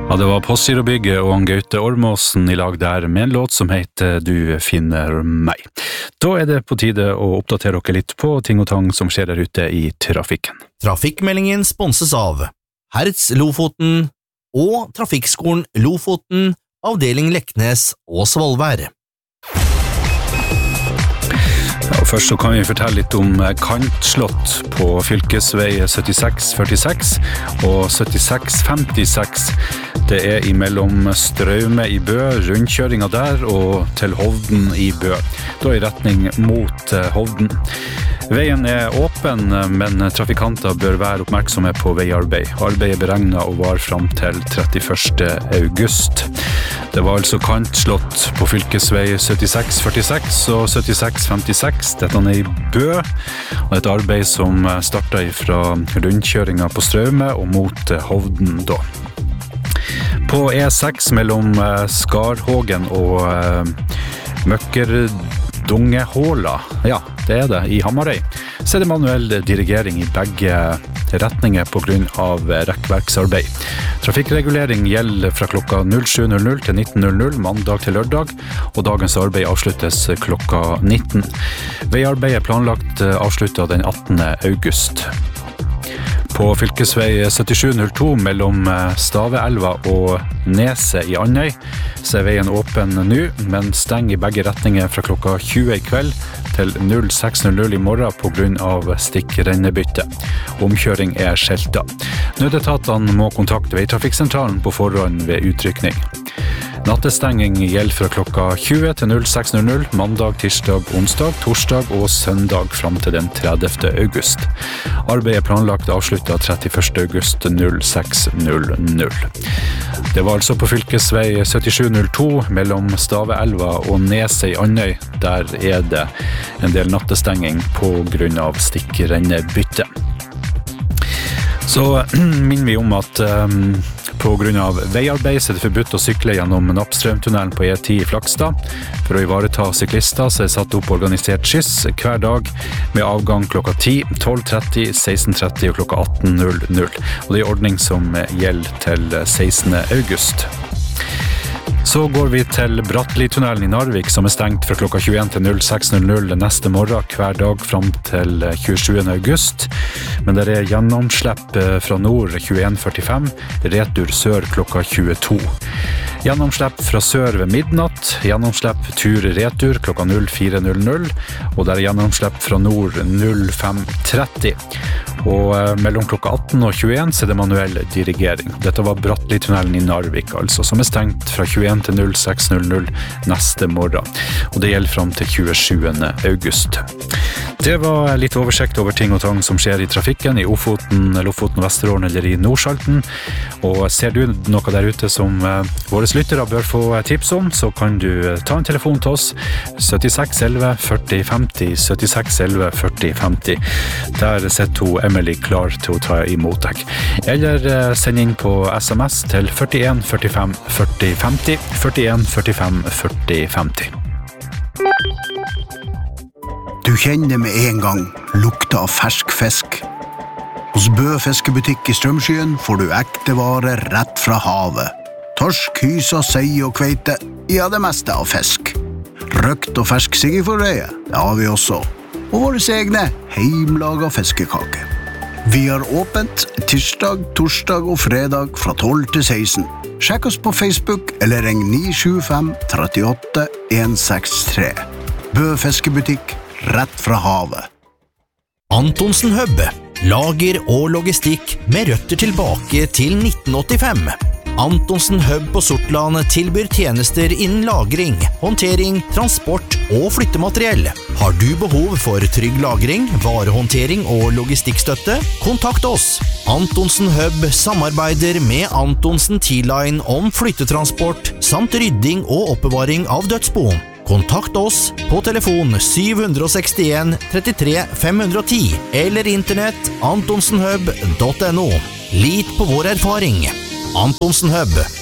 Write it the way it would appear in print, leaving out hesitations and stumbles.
Ja, det var Postgirobygget og Gaute Ormåsen I lag der med en låt som heter Du finner meg. Da det på tide å oppdatere dere litt på ting og tang som skjer der ute I trafikken. Trafikkmeldingen sponses av Hertz Lofoten og Trafikkskolen Lofoten, avdeling Leknes og Svolvær. Ja, først så kan vi fortelle litt om kantslott på fylkesvei 7646 og 7656. Det imellom Straume I Bø, rundkjøringa der, og til Hovden I Bø. Da I retning mot Hovden. Veien åpen, men trafikanter bør være oppmerksomme på veiarbeid. Arbeidet beregnet å vare frem til 31. august. Det var altså kantslått på fylkesvei 7646 og 7656. Dette I Bø, og et arbeid som startet fra rundkjøringa på Straume og mot Hovden da. På E6 mellom Skarhågen og Møkkerdungehåla, ja, det det, I Hamarøy, så det manuell dirigering I begge retninger på grunn av rekkverksarbeid. Trafikkregulering gjelder fra klokka 07.00 til 19.00 mandag til lørdag, og dagens arbeid avsluttes klokka 19. Veiarbeidet planlagt avsluttet den 18. august. På fylkesvei 7702 mellom Staveelva og Neset I Andøy, så veien åpen nå, men stenger I begge retninger fra klokka 20 I kveld til 06.00 I morgen på grunn av stikkrennebytte. Omkjøring skjeltet. Nødetatene må kontakte veitrafikksentralen på forhånd ved utrykning. Nattestenging gjelder fra klokka 20 til 06.00 mandag, tirsdag, onsdag, torsdag og søndag frem til den 30. august. Arbeidet planlagt avsluttet 31. august 06.00. Det var altså på fylkesvei 7702 mellom Staveelva og Neset I Andøy. Der det en del nattestenging på grunn av stikkrennebytte. Så minner vi om at på grunn av veiarbeid så det forbudt å sykle gjennom Nappstrømtunnelen på E10 I Flakstad. For å ivareta syklister så det satt opp organisert skyss hver dag med avgang klokka 10, 12.30, 16.30 og klokka 18.00. Og det ordning som gjelder til 16. august. Så går vi til Bratteli-tunnelen I Narvik som stengt fra klokka 21 til 06.00 neste morgen hver dag frem til 27. august. Men det gjennomslepp fra nord 21.45, retur sør klokka 22. Gjennomslepp fra sør ved midnatt, gjennomslepp tur-retur klokka 04.00, og det gjennomslepp fra nord 05.30. Og mellom klokka 18 og 21 så det manuell dirigering. Dette var Bratteli-tunnelen I Narvik, altså, som stengt fra 21 til 06.00 neste morgen. Og det gjelder frem til 27. august. Det var litt oversikt over ting og tang som skjer I trafikken I Ofoten, Lofoten, Vesterålen eller I Nordsalten. Og ser du noe der ute som våre lyttere bør få tips om, så kan du ta en telefon til oss 76 11 40 50, 76 11 40 50. Der sitter Emily klar til å ta imot deg. Eller send inn på SMS til 41 45 40 50, 41 45 40 50. Du kjenner med en gang lukta av fersk fisk. Hos Bø fiskebutikk I Strømskyen får du ekte varer rett fra havet. Torsk, hysa, sei og kveite, ja det meste av fisk. Røkt og fersk siggeforreie, det har vi også. Og våre egne heimlaga fiskekake. Vi har åpent tirsdag, torsdag og fredag fra 12 til 16. Sjekk oss på Facebook eller ring 975 38 163. Bø fiskebutikk, rett fra havet. Antonsen Hub, lager og logistikk med røtter tilbake til 1985. Antonsen Hub på Sortland tilbyr tjenester innen lagring, håndtering, transport og flyttemateriell. Har du behov for trygg lagring, varehåndtering og logistikkstøtte? Kontakt oss. Antonsen Hub samarbeider med Antonsen T-Line om flyttetransport samt rydding og oppbevaring av dødsbo. Kontakt oss på telefon 761 33 510 eller internett antonsenhub.no. Lit på vår erfaring. Antonsen Hub,